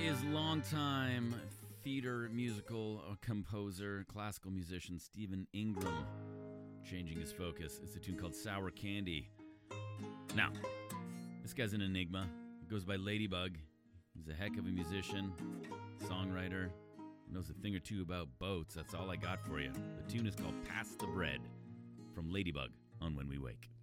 is longtime theater musical composer, classical musician Stephen Ingram changing his focus. It's a tune called Sour Candy. Now, this guy's an enigma. He goes by Ladybug. He's a heck of a musician, songwriter, knows a thing or two about boats. That's all I got for you. The tune is called Pass the Bread from Ladybug on When We Wake.